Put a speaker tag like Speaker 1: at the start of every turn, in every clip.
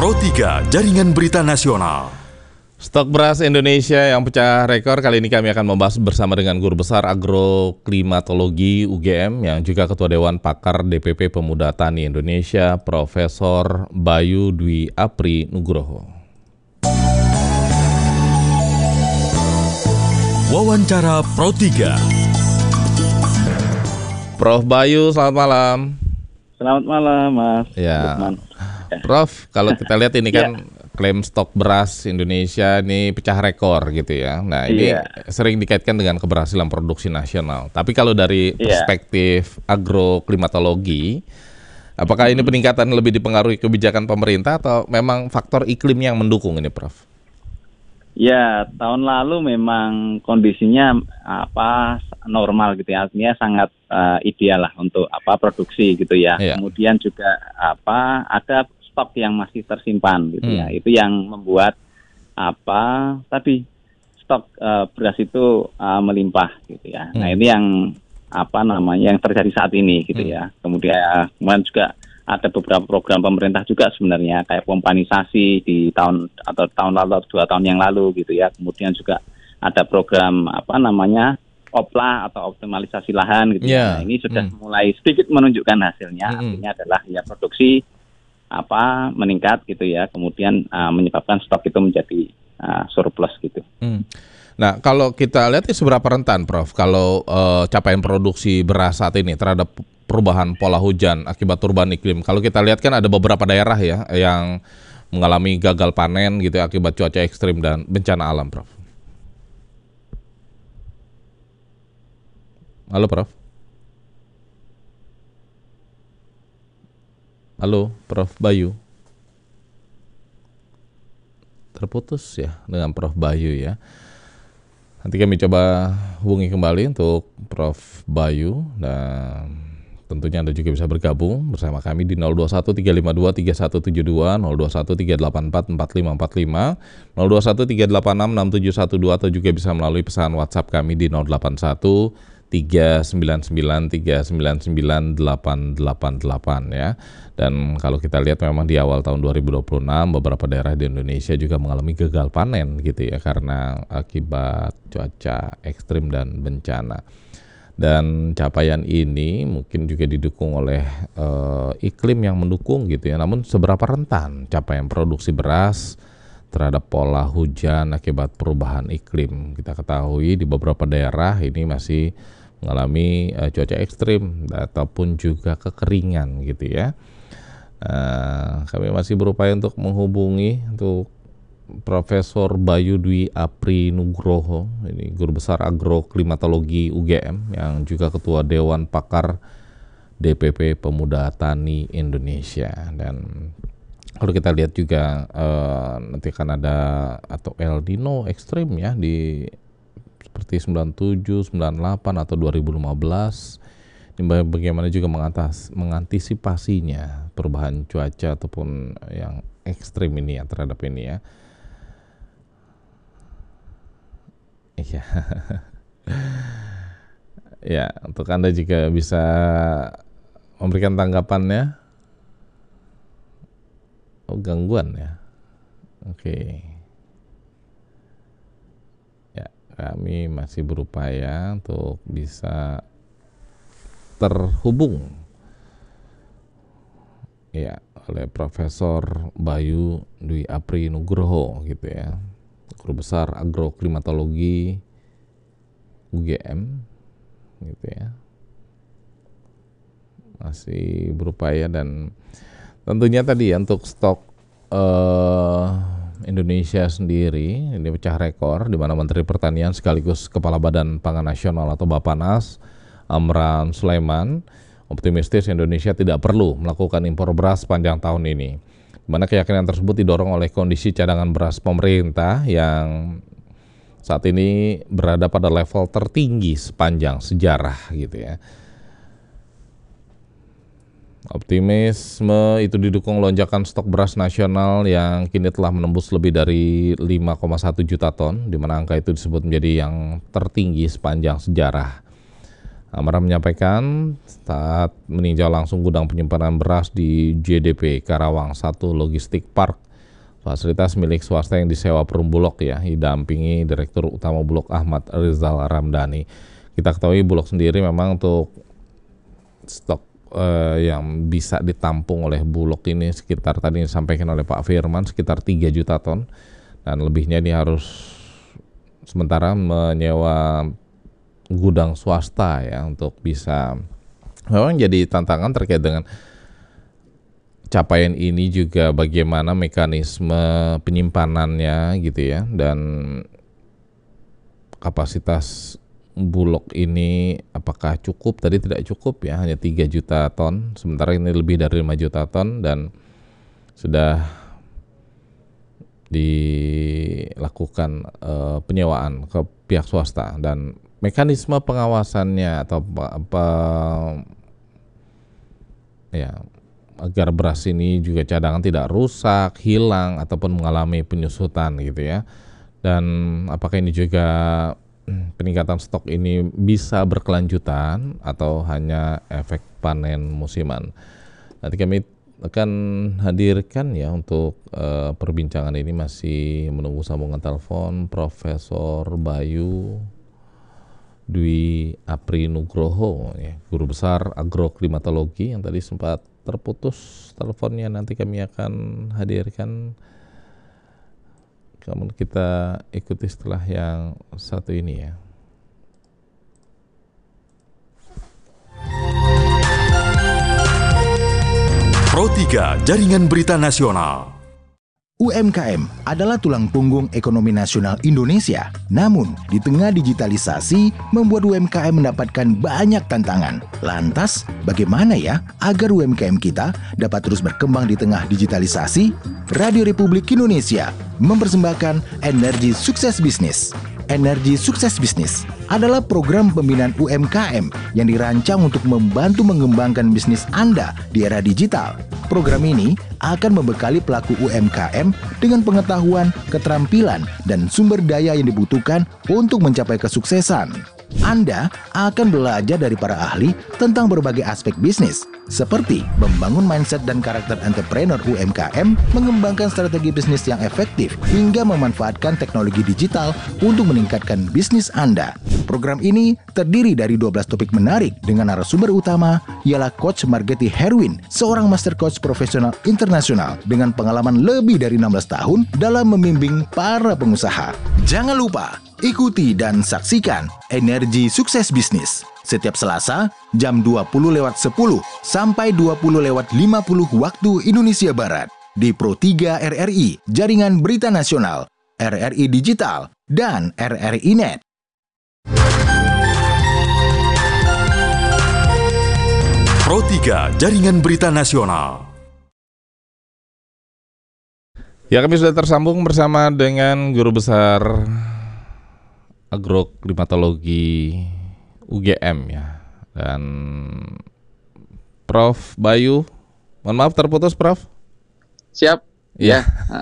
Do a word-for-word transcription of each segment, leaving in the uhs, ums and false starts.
Speaker 1: Pro tiga, Jaringan Berita Nasional.
Speaker 2: Stok beras Indonesia yang pecah rekor. Kali ini kami akan membahas bersama dengan Guru Besar Agroklimatologi U G M yang juga Ketua Dewan Pakar D P P Pemuda Tani Indonesia, Profesor Bayu Dwi Apri Nugroho.
Speaker 1: Wawancara Pro tiga.
Speaker 2: Prof Bayu, selamat malam.
Speaker 3: Selamat malam, Mas.
Speaker 2: Ya, Prof, kalau kita lihat ini kan ya, klaim stok beras Indonesia ini pecah rekor gitu ya. Nah ini ya, sering dikaitkan dengan keberhasilan produksi nasional. Tapi kalau dari ya, perspektif agroklimatologi, apakah ini peningkatan lebih dipengaruhi kebijakan pemerintah atau memang faktor iklim yang mendukung ini, Prof?
Speaker 3: Ya, tahun lalu memang kondisinya apa normal gitu ya, artinya sangat uh, ideal lah untuk apa produksi gitu ya. ya. Kemudian juga apa ada stok yang masih tersimpan gitu hmm. ya. Itu yang membuat apa tadi stok uh, beras itu uh, melimpah gitu ya. Hmm. Nah, ini yang apa namanya yang terjadi saat ini gitu hmm. ya. Kemudian kemudian juga ada beberapa program pemerintah juga sebenarnya kayak pompanisasi di tahun atau tahun lalu atau dua tahun yang lalu gitu ya. Kemudian juga ada program apa namanya opla atau optimalisasi lahan gitu yeah. ya. Nah, ini sudah mm. mulai sedikit menunjukkan hasilnya. Mm. Artinya adalah ya produksi apa meningkat gitu ya. Kemudian uh, menyebabkan stok itu menjadi uh, surplus gitu.
Speaker 2: Mm. Nah, kalau kita lihat ini seberapa rentan, Prof, kalau uh, capaian produksi beras saat ini terhadap perubahan pola hujan akibat perubahan iklim. Kalau kita lihat kan ada beberapa daerah ya yang mengalami gagal panen gitu ya, akibat cuaca ekstrim dan bencana alam, Prof. Halo, Prof. Halo, Prof Bayu. Terputus ya dengan Prof Bayu ya. Nanti kami coba hubungi kembali untuk Prof Bayu dan tentunya Anda juga bisa bergabung bersama kami di nol dua satu tiga lima dua tiga satu tujuh dua, nol dua satu tiga delapan empat empat lima empat lima, nol dua satu tiga delapan enam enam tujuh satu dua atau juga bisa melalui pesan WhatsApp kami di nol delapan satu tiga sembilan sembilan tiga sembilan sembilan delapan delapan delapan ya. Dan kalau kita lihat memang di awal tahun dua ribu dua puluh enam beberapa daerah di Indonesia juga mengalami gagal panen gitu ya karena akibat cuaca ekstrim dan bencana. Dan capaian ini mungkin juga didukung oleh uh, iklim yang mendukung gitu ya. Namun seberapa rentan capaian produksi beras terhadap pola hujan akibat perubahan iklim? Kita ketahui di beberapa daerah ini masih mengalami uh, cuaca ekstrim ataupun juga kekeringan gitu ya. Uh, kami masih berupaya untuk menghubungi untuk Profesor Bayu Dwi Apri Nugroho, ini Guru Besar Agroklimatologi U G M yang juga Ketua Dewan Pakar D P P Pemuda Tani Indonesia. Dan kalau kita lihat juga eh, nanti akan ada atau El Nino ekstrim ya di seperti sembilan puluh tujuh, sembilan puluh delapan atau dua ribu lima belas. Ini bagaimana juga mengatas, mengantisipasinya perubahan cuaca ataupun yang ekstrim ini ya terhadap ini ya. Iya, ya untuk Anda juga bisa memberikan tanggapannya. Oh gangguan ya, oke. Ya kami masih berupaya untuk bisa terhubung ya oleh Profesor Bayu Dwi Apri Nugroho gitu ya. Guru Besar Agroklimatologi U G M gitu ya, masih berupaya. Dan tentunya tadi ya untuk stok eh, Indonesia sendiri ini pecah rekor di mana Menteri Pertanian sekaligus Kepala Badan Pangan Nasional atau Bappenas Amran Sulaiman optimistis Indonesia tidak perlu melakukan impor beras sepanjang tahun ini. Di mana keyakinan tersebut didorong oleh kondisi cadangan beras pemerintah yang saat ini berada pada level tertinggi sepanjang sejarah gitu ya. Optimisme itu didukung lonjakan stok beras nasional yang kini telah menembus lebih dari lima koma satu juta ton, di mana angka itu disebut menjadi yang tertinggi sepanjang sejarah. Amran menyampaikan saat meninjau langsung gudang penyimpanan beras di J D P Karawang satu Logistik Park fasilitas milik swasta yang disewa Perum Bulog ya, didampingi Direktur Utama Bulog Ahmad Rizal Ramdhani. Kita ketahui Bulog sendiri memang untuk stok eh, yang bisa ditampung oleh Bulog ini sekitar tadi disampaikan oleh Pak Firman sekitar tiga juta ton, dan lebihnya ini harus sementara menyewa gudang swasta ya untuk bisa, memang jadi tantangan terkait dengan capaian ini juga bagaimana mekanisme penyimpanannya gitu ya, dan kapasitas Bulog ini apakah cukup? Tadi tidak cukup ya, hanya tiga juta ton, sementara ini lebih dari lima juta ton dan sudah dilakukan uh, penyewaan ke pihak swasta, dan mekanisme pengawasannya atau apa ya agar beras ini juga cadangan tidak rusak, hilang ataupun mengalami penyusutan gitu ya. Dan apakah ini juga peningkatan stok ini bisa berkelanjutan atau hanya efek panen musiman? Nanti kami akan hadirkan ya untuk uh, perbincangan ini, masih menunggu sambungan telepon Profesor Bayu Dwi Apri Nugroho ya, Guru Besar Agroklimatologi yang tadi sempat terputus teleponnya. Nanti kami akan hadirkan, namun kita ikuti setelah yang satu ini ya.
Speaker 1: Pro tiga Jaringan Berita Nasional.
Speaker 4: U M K M adalah tulang punggung ekonomi nasional Indonesia. Namun, di tengah digitalisasi, membuat U M K M mendapatkan banyak tantangan. Lantas, bagaimana ya agar U M K M kita dapat terus berkembang di tengah digitalisasi? Radio Republik Indonesia mempersembahkan Energi Sukses Bisnis. Energi Sukses Bisnis adalah program pembinaan U M K M yang dirancang untuk membantu mengembangkan bisnis Anda di era digital. Program ini akan membekali pelaku U M K M dengan pengetahuan, keterampilan, dan sumber daya yang dibutuhkan untuk mencapai kesuksesan. Anda akan belajar dari para ahli tentang berbagai aspek bisnis, seperti membangun mindset dan karakter entrepreneur U M K M, mengembangkan strategi bisnis yang efektif, hingga memanfaatkan teknologi digital untuk meningkatkan bisnis Anda. Program ini terdiri dari dua belas topik menarik dengan narasumber utama ialah Coach Margeti Herwin, seorang master coach profesional internasional dengan pengalaman lebih dari enam belas tahun dalam membimbing para pengusaha. Jangan lupa ikuti dan saksikan Energi Sukses Bisnis setiap Selasa jam dua puluh lewat sepuluh sampai dua puluh lewat lima puluh waktu Indonesia Barat di Pro tiga R R I, Jaringan Berita Nasional, R R I Digital, dan R R I Net.
Speaker 1: Pro tiga Jaringan Berita Nasional.
Speaker 2: Ya, kami sudah tersambung bersama dengan Guru Besar Agroklimatologi U G M ya, dan Prof Bayu. Mohon maaf terputus, Prof.
Speaker 5: Siap.
Speaker 2: Ya.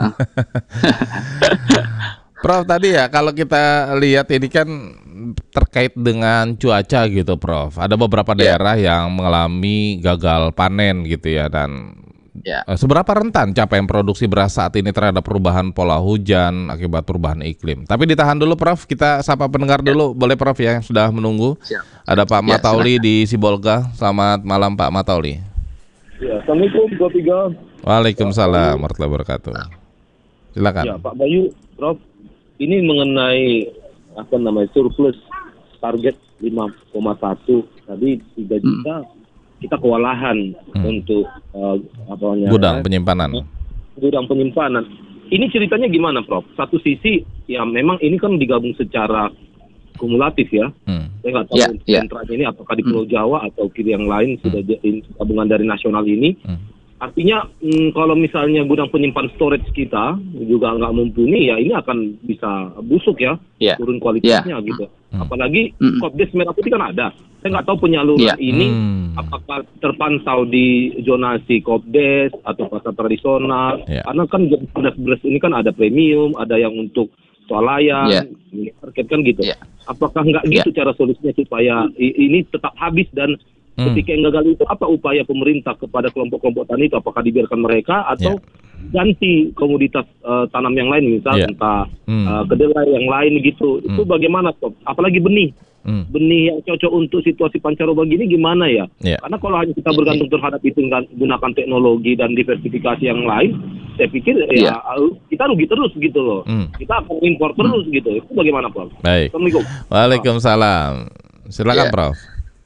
Speaker 2: Prof, tadi ya kalau kita lihat ini kan terkait dengan cuaca gitu, Prof. Ada beberapa daerah ya yang mengalami gagal panen gitu ya, dan ya, seberapa rentan capaian produksi beras saat ini terhadap perubahan pola hujan akibat perubahan iklim? Tapi ditahan dulu, Prof. Kita sapa pendengar ya dulu, boleh, Prof, ya, yang sudah menunggu. Siap. Ada Pak ya, Matauli silakan di Sibolga. Selamat malam, Pak Matauli.
Speaker 6: Ya, Assalamualaikum, Pro tiga.
Speaker 2: Waalaikumsalam warahmatullahi wabarakatuh. Silakan.
Speaker 6: Ya, Pak Bayu, Prof, ini mengenai apa namanya surplus target lima koma satu tadi tiga juta. Hmm. Kita kewalahan hmm. untuk uh, apa namanya
Speaker 2: gudang penyimpanan.
Speaker 6: Gudang penyimpanan. Ini ceritanya gimana, Prof? Satu sisi ya memang ini kan digabung secara kumulatif ya. Hmm. Saya nggak tahu yeah, sentranya yeah. ini apakah di Pulau hmm. Jawa atau kiri yang lain hmm. sudah jadi gabungan dari nasional ini. Hmm. Artinya hmm, kalau misalnya gudang penyimpan storage kita juga nggak mumpuni, ya ini akan bisa busuk ya, yeah. turun kualitasnya yeah. gitu. Hmm. Apalagi hmm. Kopdes Merah Putih kan ada. Saya nggak tahu penyaluran yeah. ini hmm. apakah terpantau di zonasi Kopdes atau pasar tradisional. Yeah. Karena kan beras-beras ini kan ada premium, ada yang untuk swalayan, yeah. market kan gitu. Yeah. Apakah nggak gitu yeah. cara solusinya supaya ini tetap habis, dan Hmm. ketika yang gagal itu apa upaya pemerintah kepada kelompok-kelompok tani itu? Apakah dibiarkan mereka atau yeah. ganti komoditas uh, tanam yang lain, misal yeah. entah hmm. uh, kedelai yang lain gitu. Hmm. Itu bagaimana, Prof? Apalagi benih. Hmm. Benih yang cocok untuk situasi pancaroba gini gimana ya? Yeah. Karena kalau hanya kita bergantung terhadap itu dengan gunakan teknologi dan diversifikasi yang lain, saya pikir yeah. ya kita rugi terus gitu loh. Hmm. Kita akan impor terus hmm. gitu. Itu bagaimana, Prof?
Speaker 2: Baik. Assalamualaikum. Waalaikumsalam. Silakan, yeah. Prof.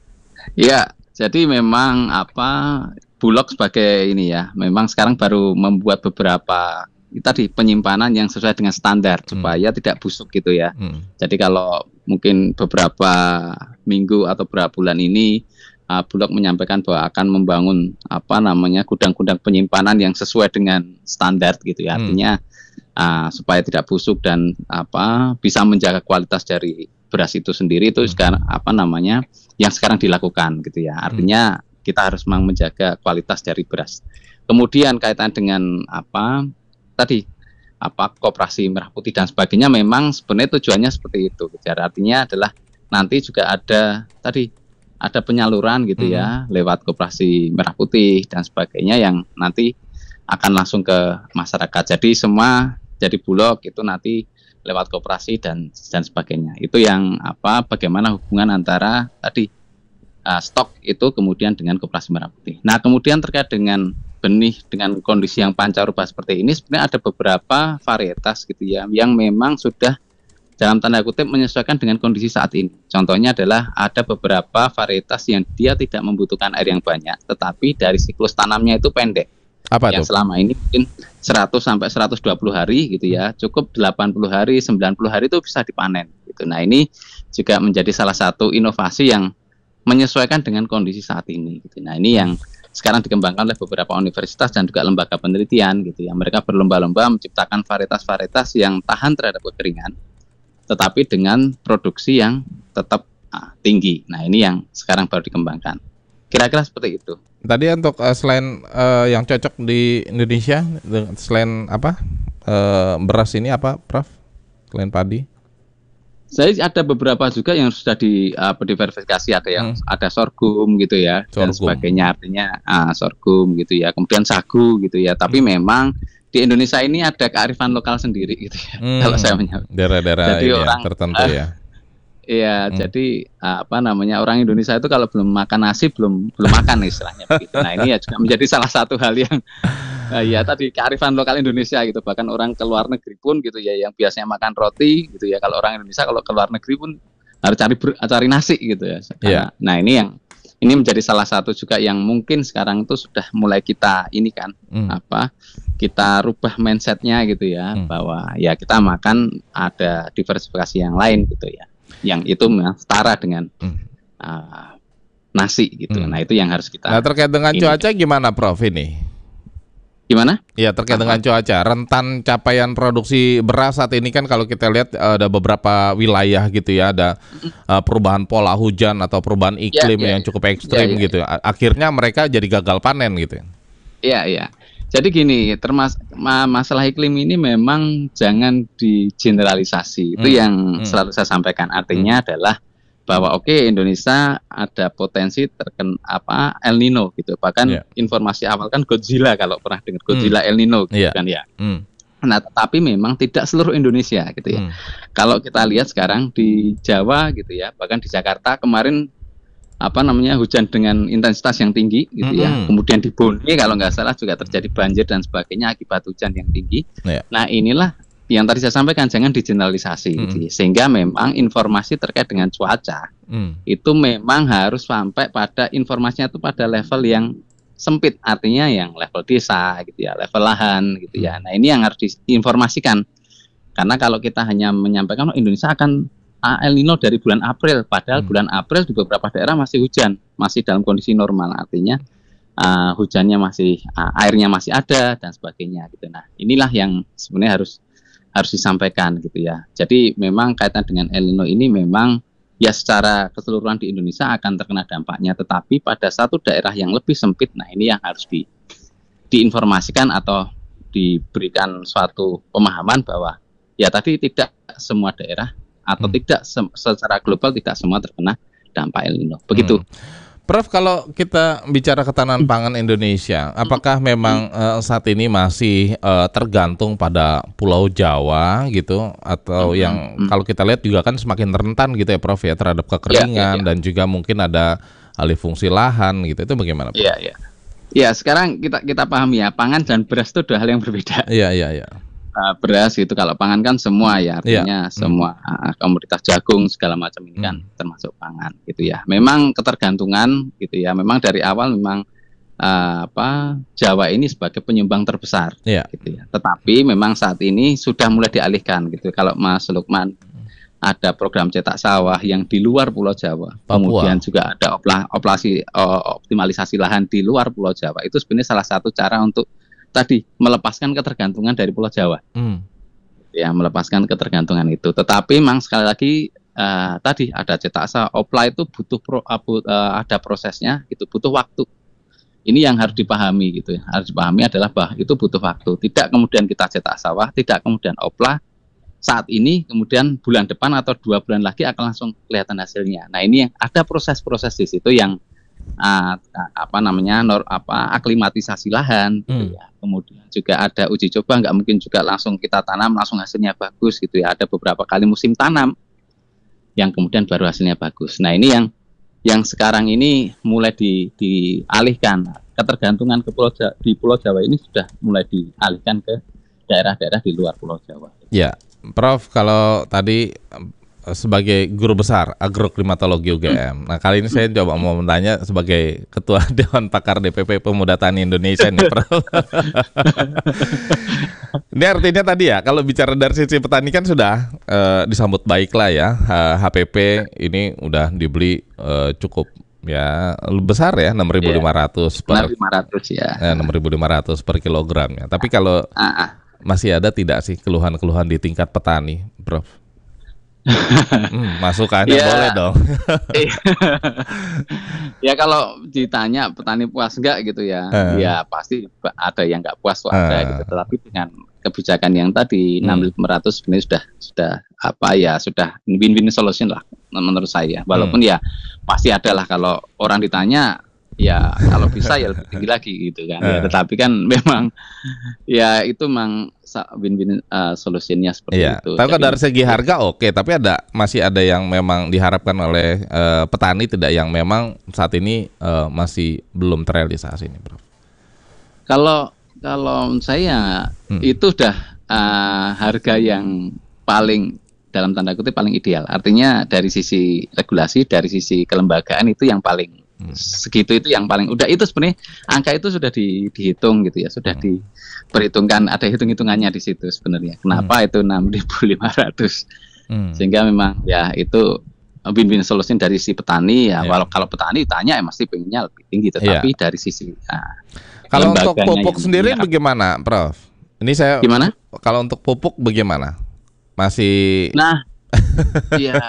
Speaker 5: Iya, jadi memang apa Bulog sebagai ini ya, memang sekarang baru membuat beberapa tadi penyimpanan yang sesuai dengan standar hmm. supaya tidak busuk gitu ya. Hmm. Jadi kalau mungkin beberapa minggu atau beberapa bulan ini uh, Bulog menyampaikan bahwa akan membangun apa namanya gudang-gudang penyimpanan yang sesuai dengan standar gitu ya. Hmm. Artinya uh, supaya tidak busuk dan apa bisa menjaga kualitas dari beras itu sendiri itu hmm. sekarang apa namanya yang sekarang dilakukan gitu ya. Artinya hmm. kita harus memang menjaga kualitas dari beras. Kemudian kaitan dengan apa tadi apa koperasi merah putih dan sebagainya memang sebenarnya tujuannya seperti itu. Jadi artinya adalah nanti juga ada tadi ada penyaluran gitu hmm. ya lewat koperasi merah putih dan sebagainya yang nanti akan langsung ke masyarakat. Jadi semua jadi Bulog itu nanti lewat koperasi dan dan sebagainya. Itu yang apa bagaimana hubungan antara tadi uh, stok itu kemudian dengan koperasi merah putih. Nah, kemudian terkait dengan benih dengan kondisi yang pancaroba seperti ini sebenarnya ada beberapa varietas gitu ya yang memang sudah dalam tanda kutip menyesuaikan dengan kondisi saat ini. Contohnya adalah ada beberapa varietas yang dia tidak membutuhkan air yang banyak tetapi dari siklus tanamnya itu pendek.
Speaker 2: Apa
Speaker 5: yang
Speaker 2: itu?
Speaker 5: Selama ini mungkin seratus sampai seratus dua puluh hari gitu ya, cukup delapan puluh hari, sembilan puluh hari itu bisa dipanen gitu. Nah, ini juga menjadi salah satu inovasi yang menyesuaikan dengan kondisi saat ini gitu. Nah, ini yang sekarang dikembangkan oleh beberapa universitas dan juga lembaga penelitian gitu ya. Mereka berlomba-lomba menciptakan varietas-varietas yang tahan terhadap kekeringan tetapi dengan produksi yang tetap ah, tinggi. Nah, ini yang sekarang baru dikembangkan. Kira-kira seperti itu.
Speaker 2: Tadi untuk uh, selain uh, yang cocok di Indonesia, selain apa uh, beras ini apa, Prof? Selain padi?
Speaker 5: Saya ada beberapa juga yang sudah di uh, diverifikasi, ada yang hmm. ada sorghum gitu ya sorghum. Dan sebagainya, artinya uh, sorghum gitu ya, kemudian sagu gitu ya. Tapi hmm. memang di Indonesia ini ada kearifan lokal sendiri gitu ya. Hmm. Kalau saya menyebut
Speaker 2: daerah-daerah orang, tertentu uh, ya.
Speaker 5: Iya, hmm. jadi apa namanya orang Indonesia itu kalau belum makan nasi belum belum makan istilahnya begitu. Nah, ini ya juga menjadi salah satu hal yang uh, ya tadi kearifan lokal Indonesia gitu. Bahkan orang ke luar negeri pun gitu ya yang biasanya makan roti gitu ya. Kalau orang Indonesia kalau ke luar negeri pun harus cari ber, cari nasi gitu ya. Yeah. Nah, ini yang ini menjadi salah satu juga yang mungkin sekarang itu sudah mulai kita ini kan hmm. apa kita rubah mindsetnya gitu ya hmm. bahwa ya kita makan ada diversifikasi yang lain gitu ya. Yang itu setara dengan hmm. uh, nasi gitu. Hmm. Nah, itu yang harus kita.
Speaker 2: Nah, terkait dengan ini. Cuaca gimana, Prof ini?
Speaker 5: Gimana?
Speaker 2: Iya, terkait Apa? dengan cuaca. Rentan capaian produksi beras saat ini kan kalau kita lihat ada beberapa wilayah gitu ya, ada uh, perubahan pola hujan atau perubahan iklim ya, ya, yang cukup ekstrim ya, ya, gitu. Ya. Akhirnya mereka jadi gagal panen gitu.
Speaker 5: Iya, iya. Jadi gini, termas ma masalah iklim ini memang jangan digeneralisasi. Itu hmm. yang hmm. selalu saya sampaikan. Artinya hmm. adalah bahwa oke okay, Indonesia ada potensi terkena apa El Nino gitu. Bahkan yeah. informasi awal kan Godzilla, kalau pernah dengar Godzilla hmm. El Nino gitu yeah. kan ya. Hmm. Nah, tetapi memang tidak seluruh Indonesia gitu ya. Hmm. Kalau kita lihat sekarang di Jawa gitu ya, bahkan di Jakarta kemarin apa namanya hujan dengan intensitas yang tinggi gitu ya. Mm-hmm. Kemudian di Bone kalau nggak salah juga terjadi banjir dan sebagainya akibat hujan yang tinggi. Yeah. Nah, inilah yang tadi saya sampaikan, jangan digeneralisasi mm-hmm. gitu ya. Sehingga memang informasi terkait dengan cuaca mm. itu memang harus sampai pada informasinya itu pada level yang sempit, artinya yang level desa gitu ya, level lahan gitu ya. Nah, ini yang harus diinformasikan. Karena kalau kita hanya menyampaikan oh, Indonesia akan El Nino dari bulan April, padahal hmm. bulan April di beberapa daerah masih hujan, masih dalam kondisi normal, artinya uh, hujannya masih, uh, airnya masih ada dan sebagainya gitu. Nah, inilah yang sebenarnya harus harus disampaikan gitu ya. Jadi memang kaitan dengan El Nino ini memang ya secara keseluruhan di Indonesia akan terkena dampaknya, tetapi pada satu daerah yang lebih sempit, nah ini yang harus di, diinformasikan atau diberikan suatu pemahaman bahwa ya tadi tidak semua daerah atau hmm. tidak se secara global tidak semua terkena dampak El Nino. Begitu.
Speaker 2: Hmm. Prof, kalau kita bicara ketahanan pangan Indonesia, apakah memang uh, saat ini masih uh, tergantung pada Pulau Jawa gitu, atau hmm. yang hmm. kalau kita lihat juga kan semakin rentan gitu ya Prof ya terhadap kekeringan ya, ya, ya. dan juga mungkin ada alih fungsi lahan gitu, itu bagaimana Prof?
Speaker 5: Iya, iya. Ya, sekarang kita kita pahami ya, pangan dan beras itu dua hal yang berbeda.
Speaker 2: Iya, iya, iya.
Speaker 5: Uh, beras itu, kalau pangan kan semua ya, artinya yeah. semua uh, komoditas jagung segala macam ini kan hmm. termasuk pangan gitu ya. Memang ketergantungan gitu ya, memang dari awal memang uh, apa Jawa ini sebagai penyumbang terbesar yeah. gitu ya. Tetapi memang saat ini sudah mulai dialihkan gitu. Kalau Mas Lukman ada program cetak sawah yang di luar Pulau Jawa, Papua. Kemudian juga ada opla, operasi uh, optimalisasi lahan di luar Pulau Jawa. Itu sebenarnya salah satu cara untuk tadi melepaskan ketergantungan dari Pulau Jawa, hmm. ya melepaskan ketergantungan itu. Tetapi memang sekali lagi uh, tadi ada cetak sawah, opla itu butuh pro, uh, ada prosesnya, itu butuh waktu. Ini yang harus dipahami gitu ya. Harus dipahami adalah bahwa itu butuh waktu. Tidak kemudian kita cetak sawah, tidak kemudian opla saat ini, kemudian bulan depan atau dua bulan lagi akan langsung kelihatan hasilnya. Nah ini yang ada proses-proses di situ yang Uh, apa namanya nor, apa aklimatisasi lahan gitu ya. Kemudian juga ada uji coba, nggak mungkin juga langsung kita tanam langsung hasilnya bagus gitu ya. Ada beberapa kali musim tanam yang kemudian baru hasilnya bagus. Nah ini yang yang sekarang ini mulai di, dialihkan, ketergantungan ke Pulau Jawa, di Pulau Jawa ini sudah mulai dialihkan ke daerah-daerah di luar Pulau Jawa.
Speaker 2: Ya, Prof, kalau tadi sebagai guru besar agroklimatologi U G M. Nah kali ini saya coba mau bertanya sebagai Ketua Dewan Pakar D P P Pemuda Tani Indonesia nih, Prof. Ini artinya tadi ya, kalau bicara dari sisi petani kan sudah uh, disambut baik lah ya. H P P ini udah dibeli uh, cukup ya besar ya, enam ribu lima ratus per
Speaker 5: enam ribu lima ratus ya.
Speaker 2: Eh, enam ribu lima ratus per kilogramnya. Tapi kalau uh-uh. masih ada tidak sih keluhan-keluhan di tingkat petani, Prof? hmm, masukannya ya, boleh dong.
Speaker 5: Ya kalau ditanya petani puas enggak gitu ya, uh. ya pasti ada yang enggak puas tuh ada uh. gitu. Tetapi dengan kebijakan yang tadi hmm. enam ribu lima ratus sebenarnya sudah sudah apa ya sudah win-win solution lah menurut saya. Walaupun hmm. ya pasti ada lah kalau orang ditanya ya kalau bisa ya lebih tinggi lagi gitu kan. Uh. Ya, tetapi kan memang ya itu memang win-win uh, solusinya seperti
Speaker 2: iya.
Speaker 5: itu.
Speaker 2: Tapi dari segi harga oke, okay, tapi ada masih ada yang memang diharapkan oleh uh, petani tidak yang memang saat ini uh, masih belum terrealisasi ini, Prof.
Speaker 5: Kalau kalau saya hmm. itu sudah uh, harga yang paling dalam tanda kutip paling ideal. Artinya dari sisi regulasi, dari sisi kelembagaan itu yang paling Hmm. segitu itu yang paling udah itu sebenarnya angka itu sudah di, dihitung gitu ya, sudah hmm. diperhitungkan, ada hitung-hitungannya di situ sebenarnya. Kenapa hmm. itu enam ribu lima ratus? Hmm. Sehingga memang ya itu win-win solution dari si petani ya. Yeah. Walau kalau petani tanya ya mesti pengennya lebih tinggi, tetapi yeah. dari sisi nah,
Speaker 2: kalau untuk pupuk sendiri ya. Bagaimana, Prof? Ini saya
Speaker 5: gimana?
Speaker 2: Kalau untuk pupuk bagaimana? Masih
Speaker 5: nah iya.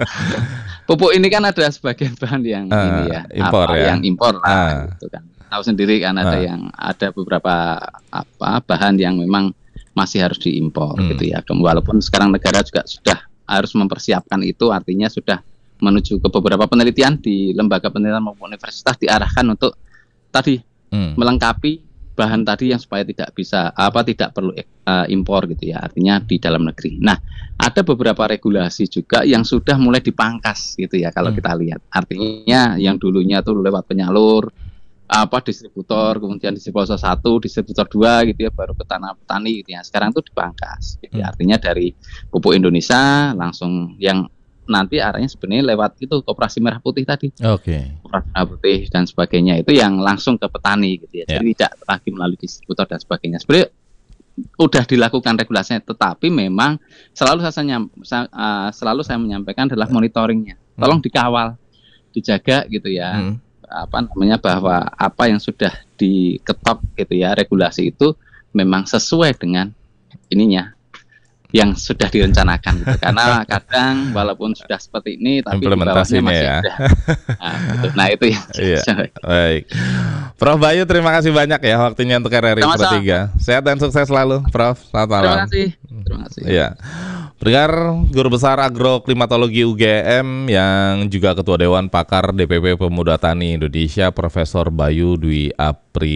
Speaker 5: Pupuk ini kan ada sebagian bahan yang uh, ini ya,
Speaker 2: impor
Speaker 5: apa,
Speaker 2: ya,
Speaker 5: yang impor lah, uh. gitu kan. Tahu sendiri kan ada uh. yang ada beberapa apa bahan yang memang masih harus diimpor hmm. gitu ya. Walaupun sekarang negara juga sudah harus mempersiapkan itu, artinya sudah menuju ke beberapa penelitian di lembaga penelitian maupun universitas diarahkan untuk tadi hmm. melengkapi bahan tadi yang supaya tidak bisa apa tidak perlu uh, impor gitu ya, artinya di dalam negeri. Nah, ada beberapa regulasi juga yang sudah mulai dipangkas gitu ya kalau hmm. kita lihat. Artinya yang dulunya tuh lewat penyalur, apa distributor, kemudian distributor satu, distributor dua gitu ya, baru ke tanah petani gitu ya. Sekarang tuh dipangkas. Gitu ya. Artinya dari Pupuk Indonesia langsung yang nanti arahnya sebenarnya lewat itu Koperasi Merah Putih tadi.
Speaker 2: Oke. Okay.
Speaker 5: Koperasi Merah Putih dan sebagainya itu yang langsung ke petani gitu ya. Yeah. Jadi tidak lagi melalui distributor dan sebagainya. Sebenarnya udah dilakukan regulasinya, tetapi memang selalu saya, nyam, saya uh, selalu saya menyampaikan adalah monitoringnya. Tolong dikawal, dijaga gitu ya. Hmm. Apa namanya bahwa apa yang sudah diketok gitu ya, regulasi itu memang sesuai dengan ininya yang sudah direncanakan gitu. Karena kadang walaupun sudah seperti ini tapi di bawahnya masih ya. Ada. Nah, gitu. Nah itu ya.
Speaker 2: Iya. Baik. Prof Bayu, terima kasih banyak ya waktunya untuk R R I Pro tiga. Sehat dan sukses selalu, Prof. Selamat malam.
Speaker 5: Terima kasih. Terima kasih.
Speaker 2: Iya. Pendengar, Guru Besar Agroklimatologi U G M yang juga Ketua Dewan Pakar D P P Pemuda Tani Indonesia, Profesor Bayu Dwi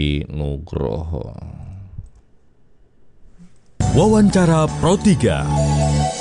Speaker 2: Aprinugroho.
Speaker 1: Wawancara Pro tiga.